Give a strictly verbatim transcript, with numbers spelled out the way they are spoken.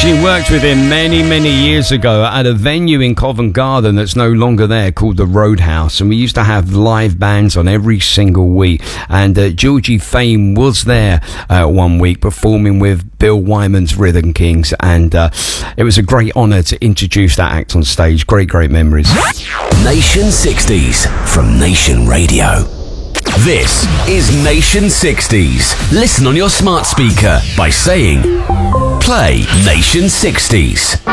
actually worked with him many, many years ago at a venue in Covent Garden that's no longer there called the Roadhouse. And we used to have live bands on every single week. And uh, Georgie Fame was there uh, one week performing with Bill Wyman's Rhythm Kings. And uh, it was a great honour to introduce that act on stage. Great, great memories. Nation sixties from Nation Radio. This is Nation sixties. Listen on your smart speaker by saying, play Nation sixties.